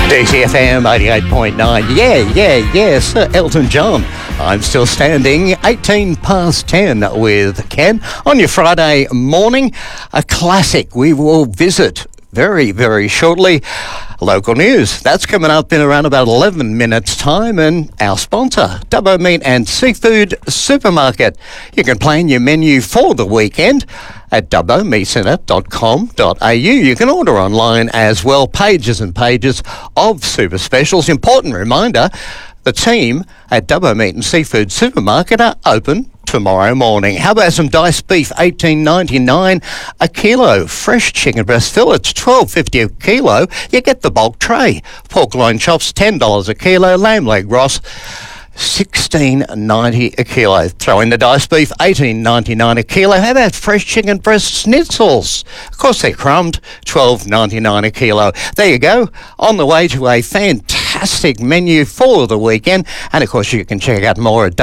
DCFM 88.9. Yeah, Sir Elton John. I'm still standing 18 past 10 with Ken on your Friday morning. A classic we will visit very, very shortly. Local news. That's coming up in around about 11 minutes time, and our sponsor, Dubbo Meat and Seafood Supermarket. You can plan your menu for the weekend at dubbomeatcentre.com.au. You can order online as well. Pages and pages of super specials. Important reminder, the team at Dubbo Meat and Seafood Supermarket are open tomorrow morning. How about some diced beef, $18.99 a kilo. Fresh chicken breast fillets, $12.50 a kilo. You get the bulk tray. Pork loin chops, $10 a kilo. Lamb leg roast, $16.90 a kilo. Throw in the diced beef, $18.99 a kilo. How about fresh chicken breast schnitzels? Of course, they're crumbed, $12.99 a kilo. There you go. On the way to a fantastic menu for the weekend. And of course, you can check out more at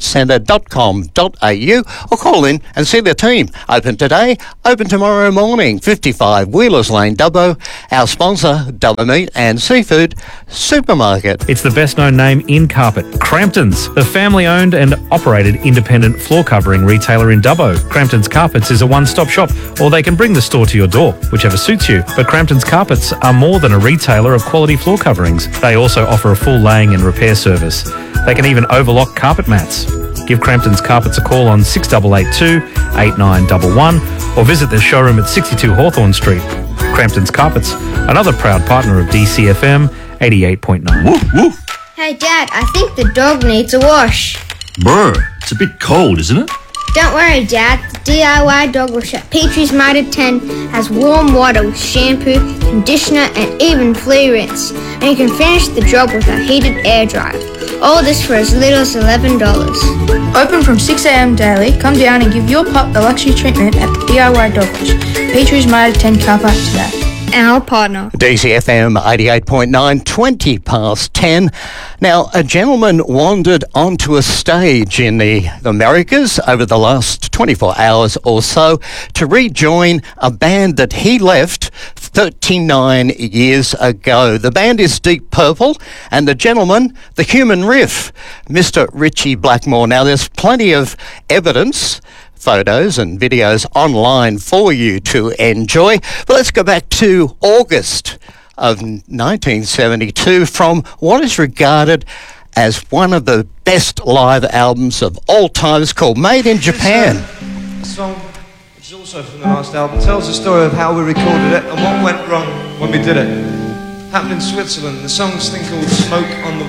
dubbomeatcentre.com.au or call in and see the team. Open today, open tomorrow morning. 55 Wheelers Lane, Dubbo. Our sponsor, Dubbo Meat and Seafood Supermarket. It's the best known name in carpet, Crampton's, the family-owned and operated independent floor covering retailer in Dubbo. Crampton's Carpets is a one-stop shop, or they can bring the store to your door, whichever suits you. But Crampton's Carpets are more than a retailer of quality floor coverings. They also offer a full laying and repair service. They can even overlock carpet mats. Give Crampton's Carpets a call on 6882 8911 or visit their showroom at 62 Hawthorne Street. Crampton's Carpets, another proud partner of DCFM 88.9. Woof, woof. Hey Dad, I think the dog needs a wash. Brr, it's a bit cold, isn't it? Don't worry Dad, the DIY dog wash at Petrie's Mitre 10 has warm water with shampoo, conditioner and even flea rinse. And you can finish the job with a heated air dryer. All this for as little as $11. Open from 6 a.m. daily. Come down and give your pup the luxury treatment at the DIY dog wash. Petrie's Mitre 10 car park today. Our partner. DCFM 88.9, 20 past 10. Now, a gentleman wandered onto a stage in the Americas over the last 24 hours or so to rejoin a band that he left 39 years ago. The band is Deep Purple, and the gentleman, the human riff, Mr. Ritchie Blackmore. Now, there's plenty of evidence, photos and videos online for you to enjoy. But let's go back to August of 1972 from what is regarded as one of the best live albums of all time. It's called Made in Japan. This song, which is also from the last album, tells the story of how we recorded it and what went wrong when we did it. Happened in Switzerland. The song's thing called Smoke on the